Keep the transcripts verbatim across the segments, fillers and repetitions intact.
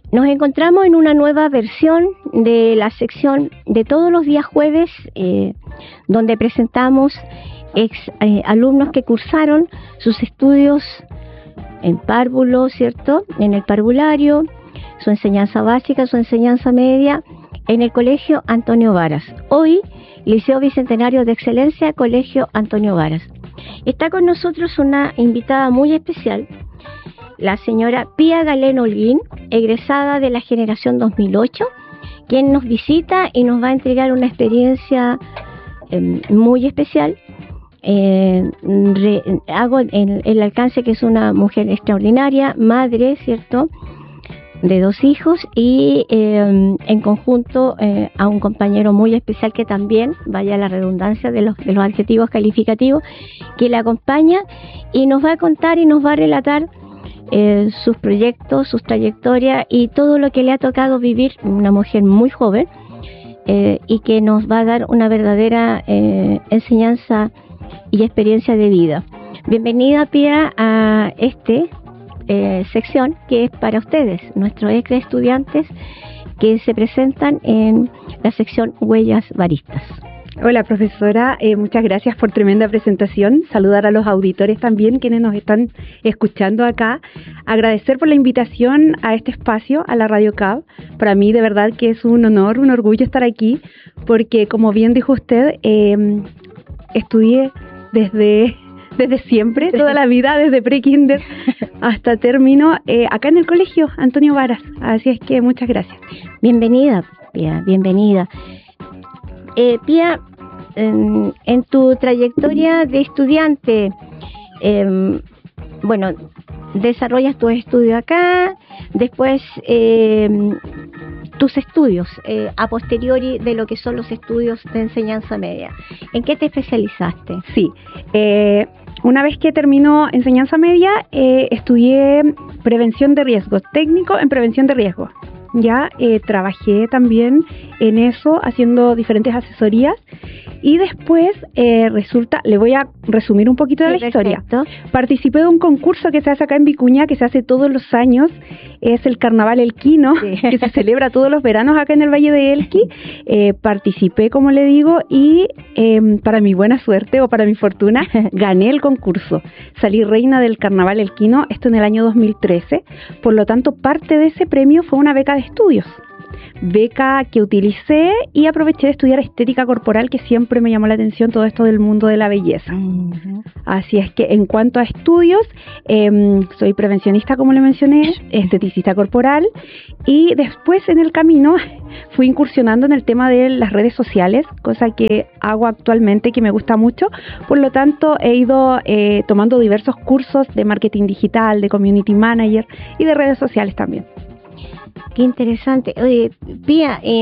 nos encontramos en una nueva versión de la sección de todos los días jueves, eh, donde presentamos ex eh, alumnos que cursaron sus estudios en párvulo, ¿cierto? En el parvulario, su enseñanza básica, su enseñanza media, en el Colegio Antonio Varas. Hoy, Liceo Bicentenario de Excelencia, Colegio Antonio Varas. Está con nosotros una invitada muy especial, la señora Pía Galeno Holguín, egresada de la generación dos mil ocho, quien nos visita y nos va a entregar una experiencia eh, muy especial. Eh, re, hago el, el alcance que es una mujer extraordinaria, madre, ¿cierto?, de dos hijos y eh, en conjunto eh, a un compañero muy especial que también, vaya la redundancia de los, de los adjetivos calificativos, que la acompaña y nos va a contar y nos va a relatar eh, sus proyectos, sus trayectorias y todo lo que le ha tocado vivir, una mujer muy joven eh, y que nos va a dar una verdadera eh, enseñanza y experiencia de vida. Bienvenida, Pía, a este Eh, sección que es para ustedes, nuestros ex estudiantes que se presentan en la sección Huellas Varistas. Hola, profesora, eh, muchas gracias por tremenda presentación. Saludar a los auditores también quienes nos están escuchando acá. Agradecer por la invitación a este espacio, a la Radio C A B. Para mí de verdad que es un honor, un orgullo estar aquí, porque como bien dijo usted, eh, estudié desde... desde siempre, toda la vida, desde pre-kinder hasta término, eh, acá en el Colegio Antonio Varas. Así es que muchas gracias. Bienvenida, Pía, bienvenida. Eh, Pía, en, en tu trayectoria de estudiante, eh, bueno, desarrollas tu estudio acá, después eh, tus estudios, eh, a posteriori de lo que son los estudios de enseñanza media. ¿En qué te especializaste? Sí, eh, una vez que terminó enseñanza media, eh, estudié prevención de riesgos, técnico en prevención de riesgos. Ya eh, trabajé también en eso, haciendo diferentes asesorías. Y después eh, resulta, le voy a resumir un poquito de sí, la historia. Perfecto. Participé de un concurso que se hace acá en Vicuña, que se hace todos los años. Es el Carnaval Elquino, sí. que se celebra todos los veranos acá en el Valle de Elqui. Eh, participé, como le digo, y eh, para mi buena suerte o para mi fortuna, gané el concurso. Salí reina del Carnaval Elquino, esto en el año dos mil trece. Por lo tanto, parte de ese premio fue una beca de estudios. Beca que utilicé y aproveché de estudiar estética corporal, que siempre me llamó la atención todo esto del mundo de la belleza. Uh-huh. Así es que en cuanto a estudios, eh, soy prevencionista, como le mencioné, esteticista corporal, y después en el camino fui incursionando en el tema de las redes sociales, cosa que hago actualmente, que me gusta mucho. Por lo tanto, he ido eh, tomando diversos cursos de marketing digital, de community manager y de redes sociales también. Qué interesante. Oye, Pía, eh,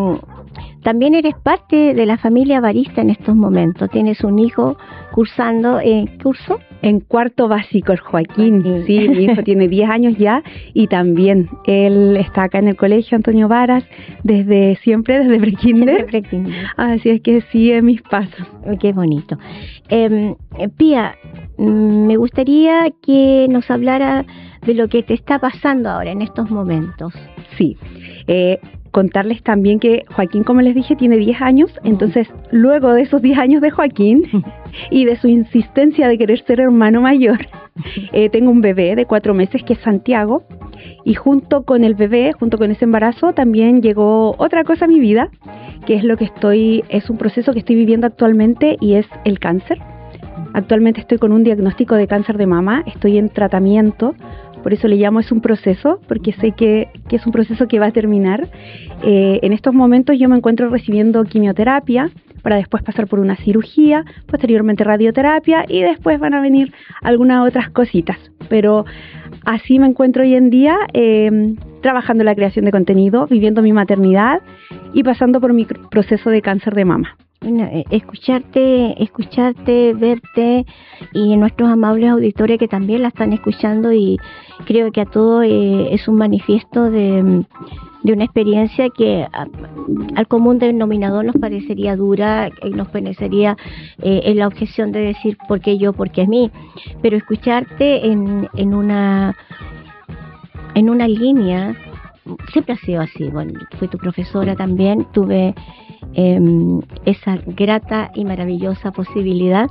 también eres parte de la familia varista en estos momentos. Tienes un hijo cursando en eh, curso. En cuarto básico, el Joaquín. Sí, sí, mi hijo tiene diez años ya y también él está acá en el Colegio Antonio Varas desde siempre, desde pre-kinder. pre-kinder. Así es que sigue mis pasos. Qué bonito. Eh, Pía, me gustaría que nos hablara de lo que te está pasando ahora en estos momentos. Sí, eh, contarles también que Joaquín, como les dije, tiene diez años, entonces luego de esos diez años de Joaquín y de su insistencia de querer ser hermano mayor, eh, tengo un bebé de cuatro meses que es Santiago, y junto con el bebé, junto con ese embarazo, también llegó otra cosa a mi vida, que es lo que estoy, es un proceso que estoy viviendo actualmente y es el cáncer. Actualmente estoy con un diagnóstico de cáncer de mama, estoy en tratamiento. Por eso le llamo es un proceso, porque sé que, que es un proceso que va a terminar. Eh, en estos momentos yo me encuentro recibiendo quimioterapia para después pasar por una cirugía, posteriormente radioterapia y después van a venir algunas otras cositas. Pero así me encuentro hoy en día eh, trabajando en la creación de contenido, viviendo mi maternidad y pasando por mi proceso de cáncer de mama. Bueno, escucharte, escucharte, verte y nuestros amables auditores que también la están escuchando, y creo que a todos eh, es un manifiesto de, de una experiencia que a, al común denominador nos parecería dura, y nos parecería eh, en la objeción de decir por qué yo, por qué a mí, pero escucharte en, en una en una línea siempre ha sido así. Bueno, fui tu profesora también, tuve eh, esa grata y maravillosa posibilidad.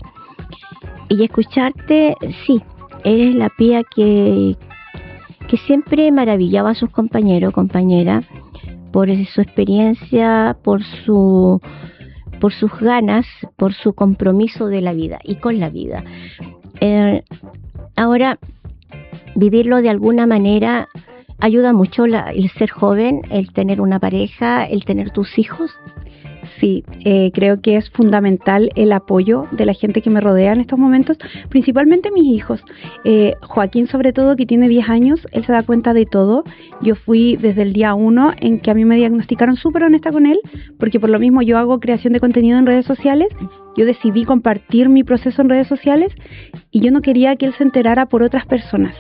Y escucharte, sí, eres la Pía que, que siempre maravillaba a sus compañeros, compañeras, por su experiencia, por su por sus ganas, por su compromiso de la vida y con la vida. Eh, ahora, vivirlo de alguna manera ayuda mucho la, el ser joven, el tener una pareja, el tener tus hijos. Sí, eh, creo que es fundamental el apoyo de la gente que me rodea en estos momentos, principalmente mis hijos. Eh, Joaquín, sobre todo, que tiene diez años, él se da cuenta de todo. Yo fui desde el día uno en que a mí me diagnosticaron, súper honesta con él, porque por lo mismo yo hago creación de contenido en redes sociales. Yo decidí compartir mi proceso en redes sociales y yo no quería que él se enterara por otras personas.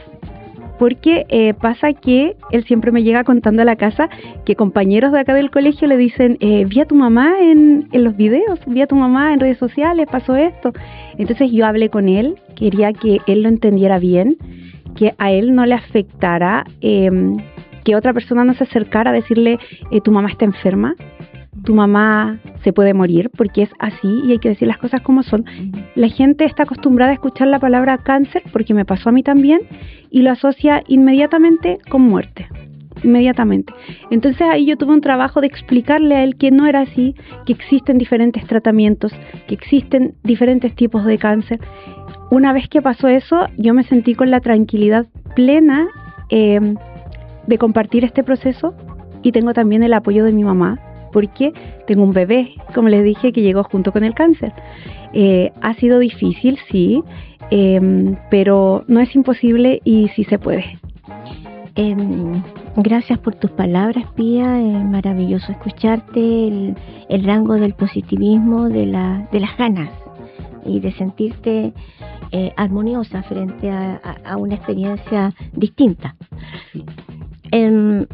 Porque eh, pasa que él siempre me llega contando a la casa que compañeros de acá del colegio le dicen, eh, vi a tu mamá en, en los videos, vi a tu mamá en redes sociales, pasó esto. Entonces yo hablé con él, quería que él lo entendiera bien, que a él no le afectara, eh, que otra persona no se acercara a decirle, eh, tu mamá está enferma, tu mamá se puede morir, porque es así y hay que decir las cosas como son. La gente está acostumbrada a escuchar la palabra cáncer, porque me pasó a mí también, y lo asocia inmediatamente con muerte, inmediatamente. Entonces ahí yo tuve un trabajo de explicarle a él que no era así, que existen diferentes tratamientos, que existen diferentes tipos de cáncer. Una vez que pasó eso, yo me sentí con la tranquilidad plena eh, de compartir este proceso, y tengo también el apoyo de mi mamá, porque tengo un bebé, como les dije, que llegó junto con el cáncer. Eh, ha sido difícil, sí, eh, pero no es imposible y sí se puede. Eh, gracias por tus palabras, Pía. Es maravilloso escucharte, el, el rango del positivismo, de, la, de las ganas y de sentirte eh, armoniosa frente a, a, a una experiencia distinta. Eh,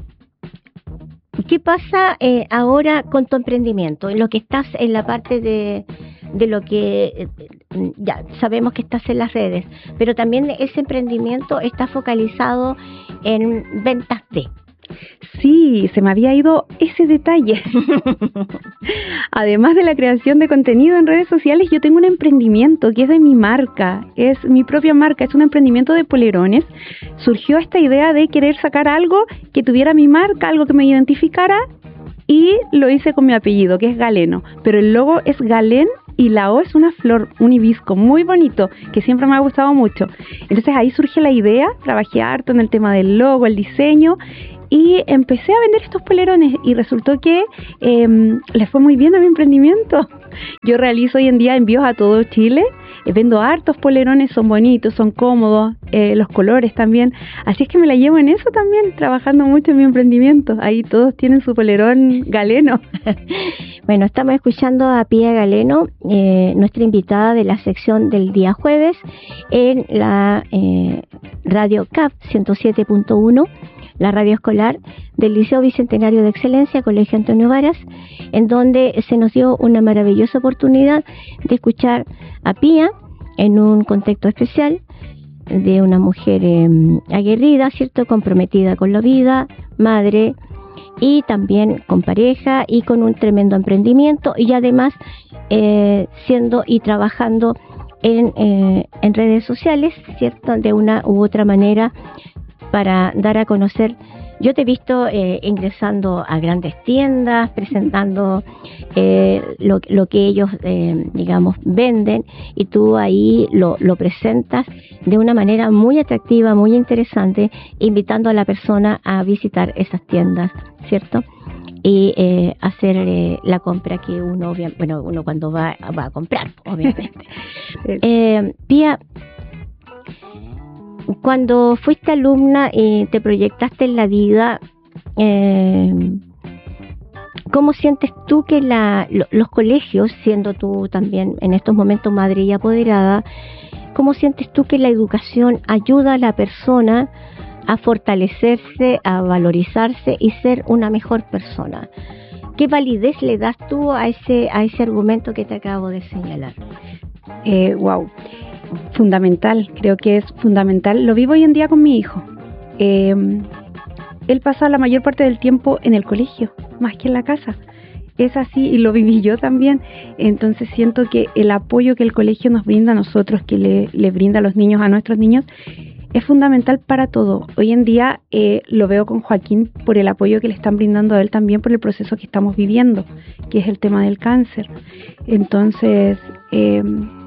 ¿Qué pasa eh, ahora con tu emprendimiento? En lo que estás en la parte de, de lo que eh, ya sabemos que estás en las redes, pero también ese emprendimiento está focalizado en ventas de. Sí, se me había ido ese detalle. Además de la creación de contenido en redes sociales, yo tengo un emprendimiento que es de mi marca, es mi propia marca, es un emprendimiento de polerones. Surgió esta idea de querer sacar algo que tuviera mi marca, algo que me identificara, y lo hice con mi apellido, que es Galeno, pero el logo es Galén y la O es una flor, un hibisco muy bonito, que siempre me ha gustado mucho. Entonces ahí surge la idea, trabajé harto en el tema del logo, el diseño, y empecé a vender estos polerones y resultó que eh, les fue muy bien a mi emprendimiento. Yo realizo hoy en día envíos a todo Chile, eh, vendo hartos polerones, son bonitos, son cómodos, eh, los colores también, así es que me la llevo en eso también, trabajando mucho en mi emprendimiento. Ahí todos tienen su polerón Galeno. Bueno, estamos escuchando a Pía Galeno, eh, nuestra invitada de la sección del día jueves en la eh, radio C A P ciento siete punto uno, la radio escolar del Liceo Bicentenario de Excelencia, Colegio Antonio Varas, en donde se nos dio una maravillosa oportunidad de escuchar a Pía en un contexto especial de una mujer eh, aguerrida, ¿cierto?, comprometida con la vida, madre, y también con pareja y con un tremendo emprendimiento, y además eh, siendo y trabajando en, eh, en redes sociales, ¿cierto?, de una u otra manera, para dar a conocer. Yo te he visto eh, ingresando a grandes tiendas, presentando eh, lo, lo que ellos, eh, digamos, venden, y tú ahí lo, lo presentas de una manera muy atractiva, muy interesante, invitando a la persona a visitar esas tiendas, ¿cierto? Y eh, hacer eh, la compra que uno, bueno, uno cuando va, va a comprar, obviamente. eh, Pía, cuando fuiste alumna y te proyectaste en la vida, eh, ¿cómo sientes tú que la, lo, los colegios, siendo tú también en estos momentos madre y apoderada, cómo sientes tú que la educación ayuda a la persona a fortalecerse, a valorizarse y ser una mejor persona? ¿Qué validez le das tú a ese, a ese argumento que te acabo de señalar? Eh, wow. Fundamental, creo que es fundamental. Lo vivo hoy en día con mi hijo. Eh, él pasa la mayor parte del tiempo en el colegio, más que en la casa. Es así y lo viví yo también. Entonces siento que el apoyo que el colegio nos brinda a nosotros, que le, le brinda a los niños, a nuestros niños, es fundamental para todo. Hoy en día eh, lo veo con Joaquín por el apoyo que le están brindando a él también por el proceso que estamos viviendo, que es el tema del cáncer. Entonces, eh,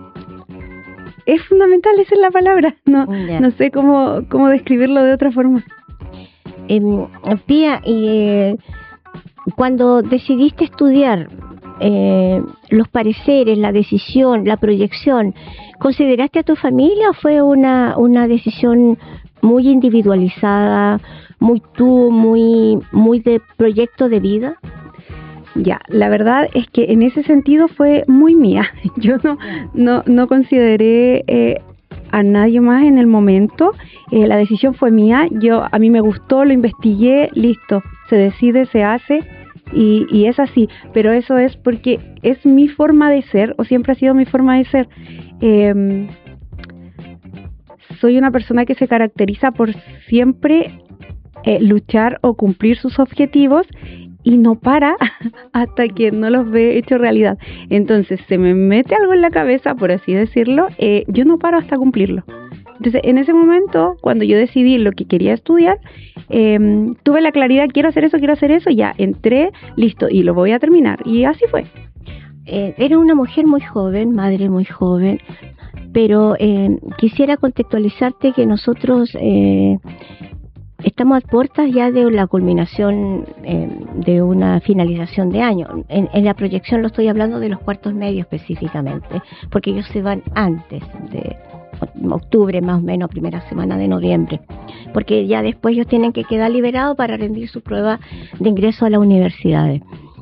es fundamental, esa es la palabra. No, yeah. no sé cómo, cómo describirlo de otra forma. Eh, Pía, y eh, cuando decidiste estudiar, eh, los pareceres, la decisión, la proyección, ¿consideraste a tu familia o fue una, una decisión muy individualizada, muy tú, muy, muy de proyecto de vida? Ya, la verdad es que en ese sentido fue muy mía. Yo no, no, no consideré eh, a nadie más en el momento. Eh, la decisión fue mía. Yo, a mí me gustó, lo investigué, listo, se decide, se hace. Y, y es así, pero eso es porque es mi forma de ser, o siempre ha sido mi forma de ser. Eh, soy una persona que se caracteriza por siempre eh, luchar o cumplir sus objetivos y no para hasta que no los ve hecho realidad. Entonces, se me mete algo en la cabeza, por así decirlo, eh, yo no paro hasta cumplirlo. Entonces, en ese momento, cuando yo decidí lo que quería estudiar, eh, tuve la claridad, quiero hacer eso, quiero hacer eso, ya entré, listo, y lo voy a terminar. Y así fue. Eh, era una mujer muy joven, madre muy joven, pero eh, quisiera contextualizarte que nosotros eh, estamos a puertas ya de la culminación eh, de una finalización de año. En, en la proyección lo estoy hablando de los cuartos medios específicamente, porque ellos se van antes de octubre, más o menos, primera semana de noviembre, porque ya después ellos tienen que quedar liberados para rendir su prueba de ingreso a las universidades,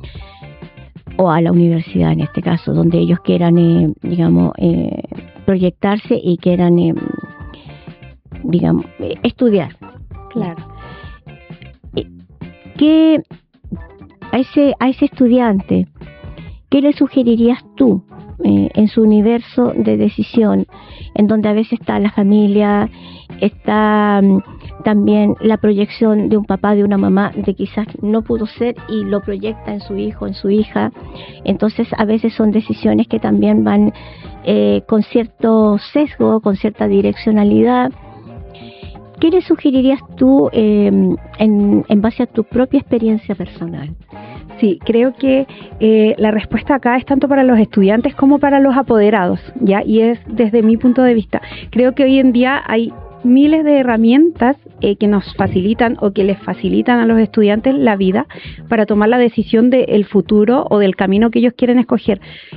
o a la universidad en este caso, donde ellos quieran, eh, digamos, eh, proyectarse y quieran, eh, digamos, eh, estudiar. Claro. ¿Qué a ese, a ese estudiante, qué le sugerirías tú eh, en su universo de decisión, en donde a veces está la familia, está um, también la proyección de un papá, de una mamá, de quizás no pudo ser y lo proyecta en su hijo, en su hija? Entonces a veces son decisiones que también van eh, con cierto sesgo, con cierta direccionalidad. ¿Qué le sugerirías tú eh, en, en base a tu propia experiencia personal? Sí, creo que eh, la respuesta acá es tanto para los estudiantes como para los apoderados, ¿ya? Y es desde mi punto de vista. Creo que hoy en día hay miles de herramientas eh, que nos facilitan o que les facilitan a los estudiantes la vida para tomar la decisión del futuro o del camino que ellos quieren escoger.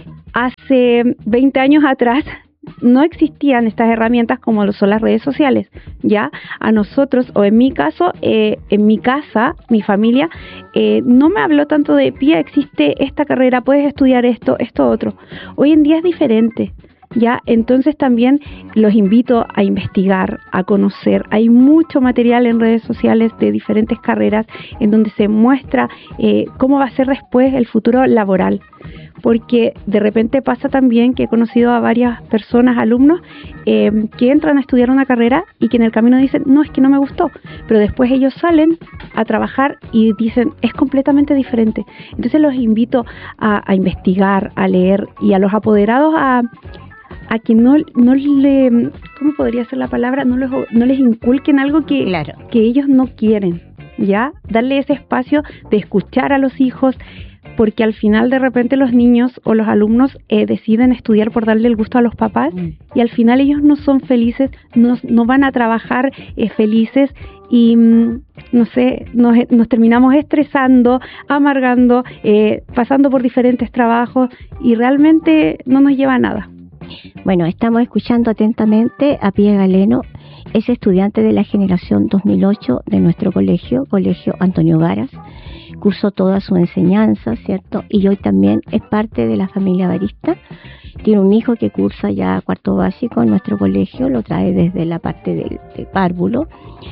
Hace veinte años atrás no existían estas herramientas como lo son las redes sociales, ya a nosotros, o en mi caso, eh, en mi casa, mi familia, eh, no me habló tanto de, Pía, existe esta carrera, puedes estudiar esto, esto otro. Hoy en día es diferente, ya, entonces también los invito a investigar, a conocer. Hay mucho material en redes sociales de diferentes carreras en donde se muestra eh, cómo va a ser después el futuro laboral. Porque de repente pasa también que he conocido a varias personas, alumnos, eh, que entran a estudiar una carrera y que en el camino dicen, no, es que no me gustó, pero después ellos salen a trabajar y dicen, es completamente diferente. Entonces los invito a, a investigar, a leer, y a los apoderados a, a que no, no le, ¿cómo podría ser la palabra? No les, no les inculquen algo que, claro, que ellos no quieren, ¿ya? Darle ese espacio de escuchar a los hijos, porque al final de repente los niños o los alumnos eh, deciden estudiar por darle el gusto a los papás, mm. y al final ellos no son felices, no, no van a trabajar eh, felices y mm, no sé, nos, nos terminamos estresando, amargando, eh, pasando por diferentes trabajos y realmente no nos lleva a nada. Bueno, estamos escuchando atentamente a Pía Galeno, es estudiante de la generación dos mil ocho de nuestro colegio, Colegio Antonio Varas. Cursó toda su enseñanza, ¿cierto? Y hoy también es parte de la familia varista. Tiene un hijo que cursa ya cuarto básico en nuestro colegio, lo trae desde la parte del, del párvulo.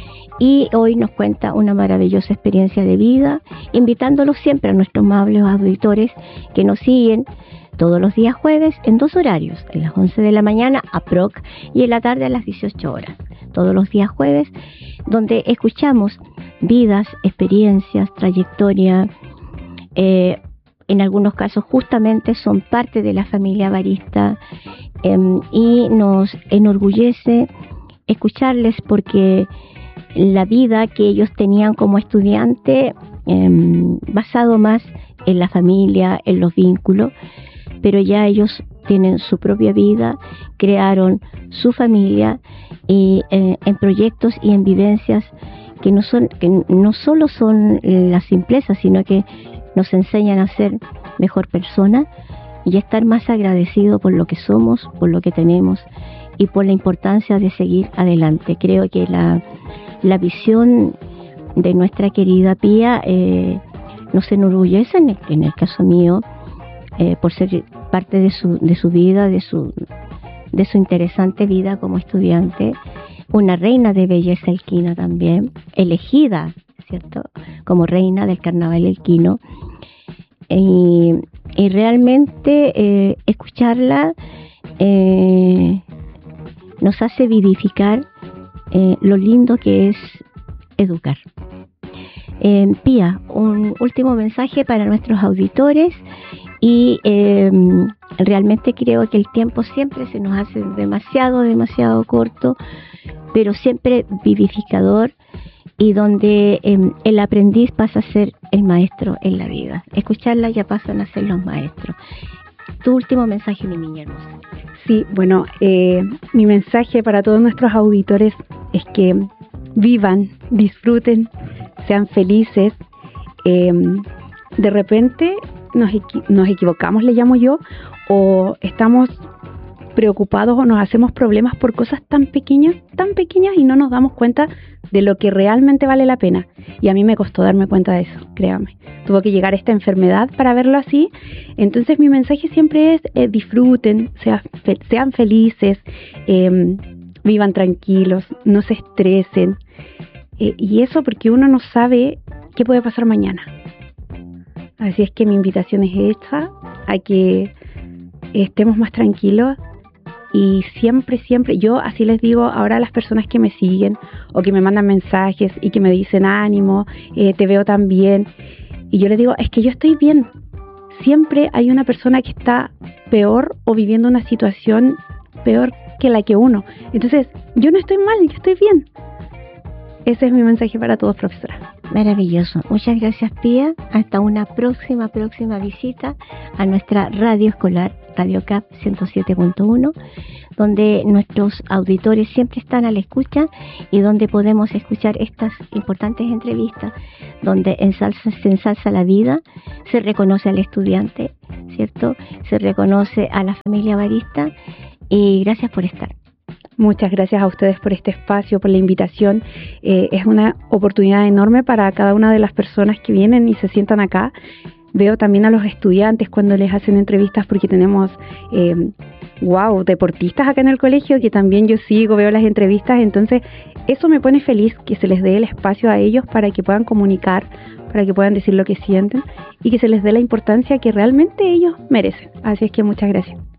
Y hoy nos cuenta una maravillosa experiencia de vida, invitándolos siempre a nuestros amables auditores que nos siguen todos los días jueves en dos horarios, en las once de la mañana a P R O C y en la tarde a las dieciocho horas. todos los días jueves, donde escuchamos vidas, experiencias, trayectoria. Eh, en algunos casos justamente son parte de la familia barista, eh, y nos enorgullece escucharles porque la vida que ellos tenían como estudiante, eh, basado más en la familia, en los vínculos, pero ya ellos tienen su propia vida, crearon su familia y eh, en proyectos y en vivencias que no son, que no solo son la simpleza, sino que nos enseñan a ser mejor persona y a estar más agradecidos por lo que somos, por lo que tenemos y por la importancia de seguir adelante. Creo que la, la visión de nuestra querida Pía eh, nos enorgullece, en el, en el caso mío, eh, por ser parte de su, de su vida, de su, de su interesante vida como estudiante, una reina de belleza elquina también, elegida, ¿cierto?, como reina del carnaval elquino. Y, y realmente eh, escucharla eh, nos hace vivificar eh, lo lindo que es educar. Eh, Pía, un último mensaje para nuestros auditores y eh, realmente creo que el tiempo siempre se nos hace demasiado, demasiado corto, pero siempre vivificador y donde eh, el aprendiz pasa a ser el maestro en la vida. Escucharla ya pasan a ser los maestros. Tu último mensaje, mi niña hermosa. Sí, bueno, eh, mi mensaje para todos nuestros auditores es que vivan, disfruten, sean felices. Eh, de repente nos, equi- nos equivocamos, le llamo yo, o estamos preocupados o nos hacemos problemas por cosas tan pequeñas, tan pequeñas y no nos damos cuenta de lo que realmente vale la pena. Y a mí me costó darme cuenta de eso, créame. Tuvo que llegar esta enfermedad para verlo así. Entonces mi mensaje siempre es eh, disfruten, sea, fe- sean felices, eh, vivan tranquilos, no se estresen. Eh, y eso porque uno no sabe qué puede pasar mañana. Así es que mi invitación es esta, a que estemos más tranquilos. Y siempre, siempre, yo así les digo ahora a las personas que me siguen o que me mandan mensajes y que me dicen ánimo, eh, te veo tan bien. Y yo les digo, es que yo estoy bien. Siempre hay una persona que está peor o viviendo una situación peor que la que uno. Entonces, yo no estoy mal, yo estoy bien. Ese es mi mensaje para todos, profesora. Maravilloso. Muchas gracias, Pía. Hasta una próxima, próxima visita a nuestra radio escolar, Radio C A P ciento siete punto uno, donde nuestros auditores siempre están a la escucha y donde podemos escuchar estas importantes entrevistas, donde ensalza, se ensalza la vida, se reconoce al estudiante, ¿cierto? Se reconoce a la familia barista y gracias por estar. Muchas gracias a ustedes por este espacio, por la invitación. Eh, es una oportunidad enorme para cada una de las personas que vienen y se sientan acá. Veo también a los estudiantes cuando les hacen entrevistas porque tenemos, eh, wow, deportistas acá en el colegio que también yo sigo, veo las entrevistas. Entonces, eso me pone feliz que se les dé el espacio a ellos para que puedan comunicar, para que puedan decir lo que sienten y que se les dé la importancia que realmente ellos merecen. Así es que muchas gracias.